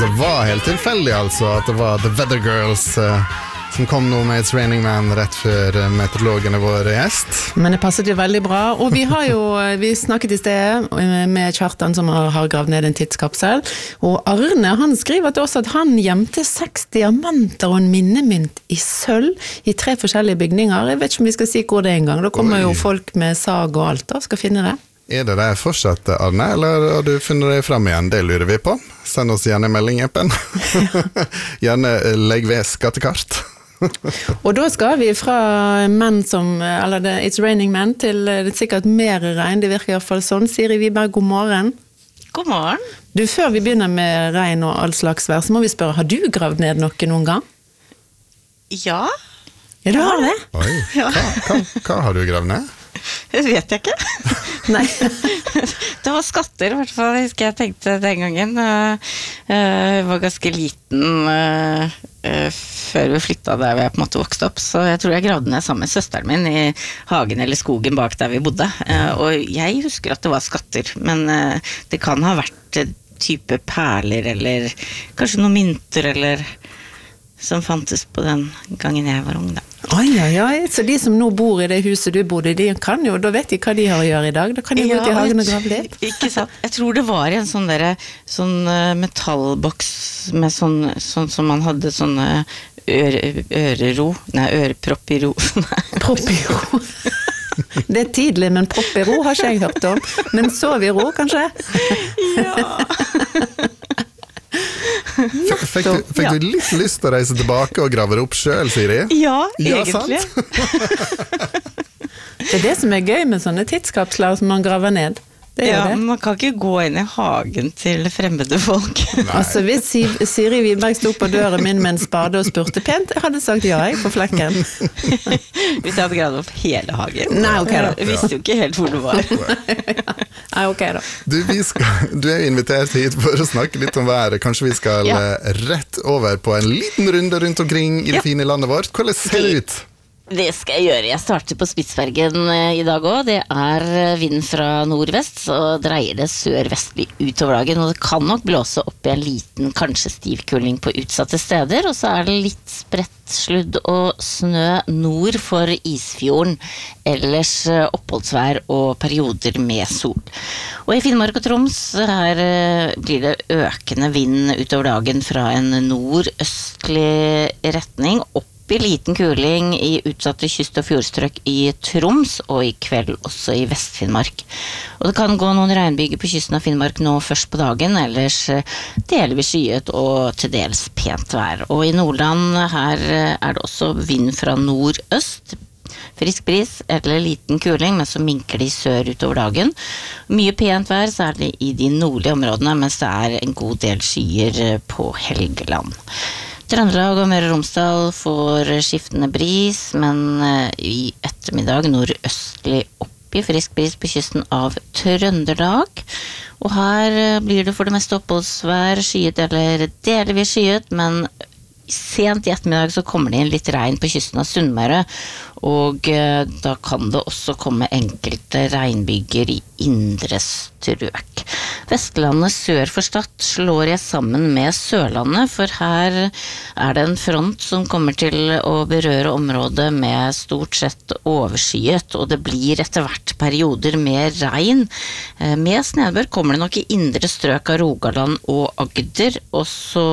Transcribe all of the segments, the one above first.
det var helt tilfeldig altså, at det var The Weather Girls som kom nå med It's Raining Man rett før meteorologene våre gjest. Men det passet jo veldig bra, og vi snakket i sted med Kjartan som har gravd ned en tidskapsel, og Arne, han skriver til oss at han gjemte 6 diamanter og en minnemynt i sølv i 3 forskjellige bygninger. Jeg vet ikke om vi skal si hvor det en gang, da kommer jo folk med sag og alt da, skal finne det. Er det der fortsatt, Arne, eller har du funnet det frem igjen? Det lurer vi på. Send oss gjerne en melding, Eppen. Gjerne legg ved skattekart. Og da skal vi fra menn som, eller It's Raining Men, til det sikkert mer regn. Det virker i hvert fall sånn. Siri Wiberg, god morgen. God morgen. Du, før vi begynner med regn og all slags vær, så må vi spørre, har du gravd ned noe noen gang? Ja. Ja, du har det? Oi, hva har du gravd ned? Det vet jeg ikke. Nei. Det var skatter, i hvert fall, husker jeg tenkte den gangen. Jeg var ganske liten før vi flyttet der vi på en måte vokste opp, så jeg tror jeg gravde ned sammen med søsteren min i hagen eller skogen bak der vi bodde. Og jeg husker at det var skatter, men det kan ha vært type perler, eller kanskje noen mynter, eller som fantes på den gangen jeg var ung da. Oi, så de som nå bor i det huset du bodde i, de kan jo, da vet de hva de har å gjøre i dag, da kan de gå ut i hagen og grave litt. Ikke sant, jeg tror det var i en sånn metallboks med sånn som man hadde sånne ørepropp i ro. Propp i ro. Det tidlig, men propp i ro har ikke jeg hørt om, men sov i ro kanskje? Ja. Fikk du litt lyst til å reise tilbake og grave det opp selv, Siri? Ja, egentlig. Det er det som er gøy med sånne tidskapsler som man graver ned. Det ja, det. Man kan ikke gå inn i hagen til fremmede folk. Altså, hvis Siri Wiberg stod på døren min med en spade og spurte pent, jeg hadde sagt ja, jeg, på flekken. Hvis jeg hadde gravd opp hele hagen. Nei, ok da. Jeg visste jo ikke helt hvor det var. Nei, ok da. Du er invitert hit for å snakke litt om været. Kanskje vi skal rett over på en liten runde rundt omkring i det fine landet vårt. Hvordan ser det ut? Det skal jeg gjøre. Jeg starter på Spitsbergen i dag også. Det er vind fra nordvest, så dreier det sør-vestlig utover dagen, og det kan nok blåse opp i en liten, kanskje stivkuling på utsatte steder, og så er det litt spredt sludd og snø nord for Isfjorden, ellers oppholdsvær og perioder med sol. Og i Finnmark og Troms her blir det økende vind utover dagen fra en nordøstlig retning opp i liten kuling i utsatte kyst- og fjordstrøk i Troms, og i kveld også i Vest-Finnmark. Og det kan gå noen regnbyger på kysten av Finnmark nå først på dagen, ellers delvis skyet og til dels pent vær. Og i Nordland her er det også vind fra nordøst, frisk bris eller liten kuling, men så minker de sør utover dagen. Mye pent vær, særlig i de nordlige områdene, mens det er en god del skyer på Helgeland. Trøndelag og Møre og Romsdal får skiftende bris, men i ettermiddag nordøstlig opp i frisk bris på kysten av Trøndelag. Og her blir det for det meste oppholdsvær, skyet eller delvis skyet, men sent i ettermiddag så kommer det inn litt regn på kysten av Sunnmøre, og da kan det også komme enkelte regnbyger i indre strøk. Vestlandet sør for Stad slår jeg sammen med Sørlandet, for her er det en front som kommer til å berøre området med stort sett overskyet, og det blir etter hvert perioder med regn. Med snedbør kommer det nok i indre strøk av Rogaland og Agder, og så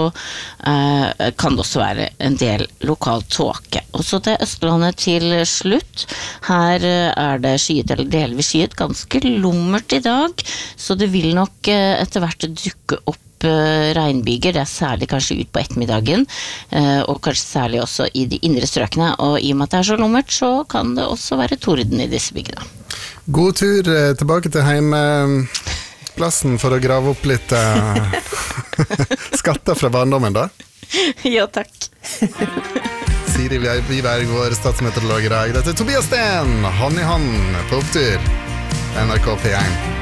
kan det også være en del lokal tåke. Og så til Østlandet til slutt. Her er det skyet eller delvis skyet, ganske lummert i dag, så det vil nok etter hvert dukke opp regnbyger, det er særlig kanskje ut på ettermiddagen, og kanskje særlig også i de indre strøkene, og i og med at det er så lummert, så kan det også være torden i disse byggene. God tur tilbake til heimeplassen for å grave opp litt skatter fra barndommen da. Ja, takk. Siri Wiberg, vår statsmeteorolog i dag. Dette er Tobias Sten, hånd i hånd på opptur. NRK P1.